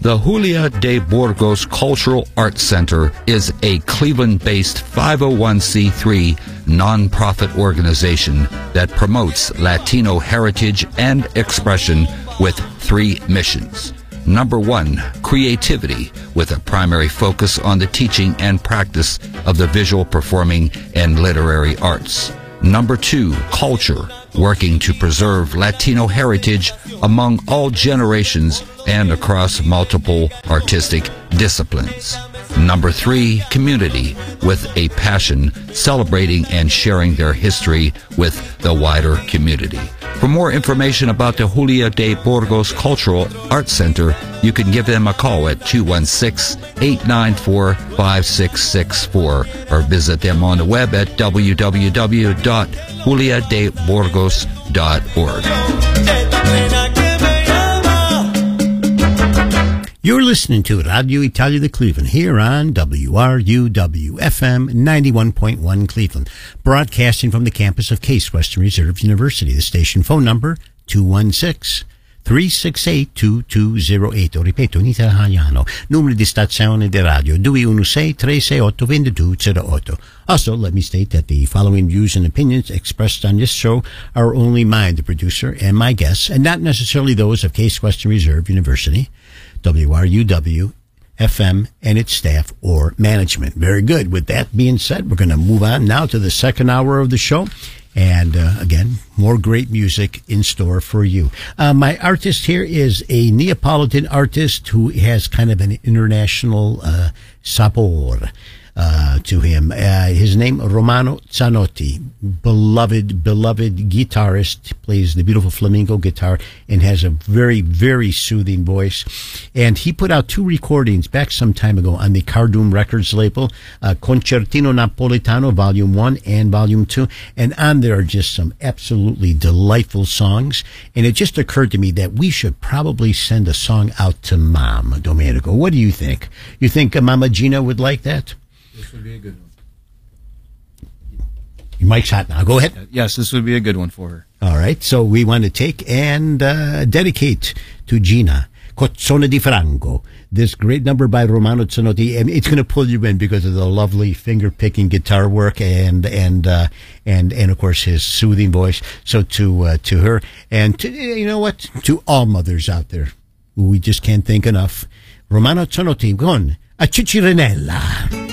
The Julia de Burgos Cultural Arts Center is a Cleveland-based 501c3 nonprofit organization that promotes Latino heritage and expression with 3 missions. Number 1, creativity, with a primary focus on the teaching and practice of the visual, performing, and literary arts. Number 2, culture, working to preserve Latino heritage among all generations and across multiple artistic disciplines. Number 3, community, with a passion celebrating and sharing their history with the wider community. For more information about the Julia de Burgos Cultural Arts Center, you can give them a call at 216-894-5664 or visit them on the web at www.juliadeburgos.org. You're listening to Radio Italia de Cleveland here on WRUW-FM 91.1 Cleveland, broadcasting from the campus of Case Western Reserve University. The station phone number, 216-368-2208. Ripeto, in italiano, numero di stazione di radio, 216-368-2208. Also, let me state that the following views and opinions expressed on this show are only mine, the producer, and my guests, and not necessarily those of Case Western Reserve University, WRUW, FM, and its staff or management. Very good. With that being said, we're going to move on now to the second hour of the show. And again, more great music in store for you. My artist here is a Neapolitan artist who has kind of an international sapore to him. His name, Romano Zanotti, beloved guitarist, plays the beautiful flamenco guitar and has a very, very soothing voice. And he put out 2 recordings back some time ago on the Cardoon Records label, Concertino Napolitano, Volume 1 and Volume 2. And on there are just some absolutely delightful songs. And it just occurred to me that we should probably send a song out to Mom, Domenico. What do you think? You think Mama Gina would like that? This would be a good one. Your mic's hot now. Go ahead. Yes, this would be a good one for her. All right. So we want to take and dedicate to Gina, Cozzone di Franco, this great number by Romano Zanotti. And it's going to pull you in because of the lovely finger-picking guitar work and of course, his soothing voice. So to her and to, you know what, to all mothers out there who we just can't thank enough, Romano Zanotti con A Cicirinella.